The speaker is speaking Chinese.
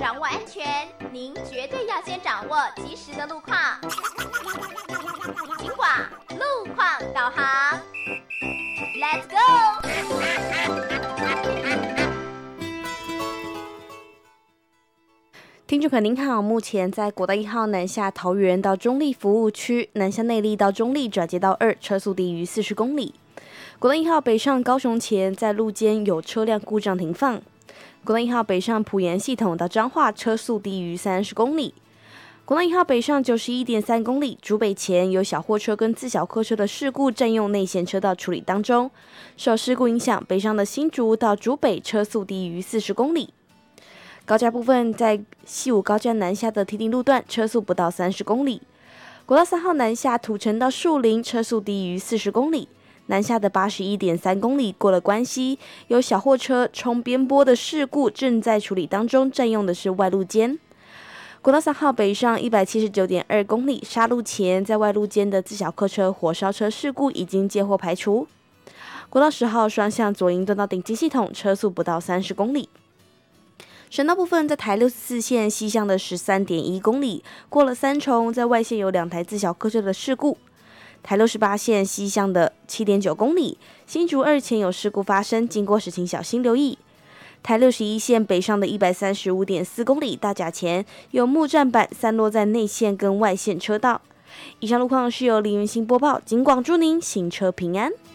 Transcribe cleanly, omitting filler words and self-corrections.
掌握安全，您绝对要先掌握及时的路况。警广路况导航 ，Let's go！ 听众朋友您好，目前在国道1号南下桃园到中立服务区，南下内壢到中立转接道2，车速低于40公里。国道1号北上高雄前，在路肩有车辆故障停放。国道1号北上埔盐系统到彰化，车速低于30公里。国道1号北上91.3公里，竹北前有小货车跟自小客车的事故占用内线车道处理当中。受事故影响，北上的新竹到竹北车速低于40公里。高架部分，在西武高架南下的堤顶路段，车速不到30公里。国道3号南下土城到树林，车速低于40公里。南下的81.3公里过了关西，有小货车冲边坡的事故正在处理当中，占用的是外路肩。国道3号北上179.2公里，沙路前在外路肩的自小客车火烧车事故已经接获排除。国道10号双向左营段到顶基系统，车速不到30公里。省道部分，在台64线西向的13.1公里，过了三重，在外线有2台自小客车的事故。台68线西向的7.9公里，新竹2前有事故发生，经过时请小心留意。台61线北上的135.4公里，大甲前有木栈板散落在内线跟外线车道。以上路况是由林云兴播报，警广祝您行车平安。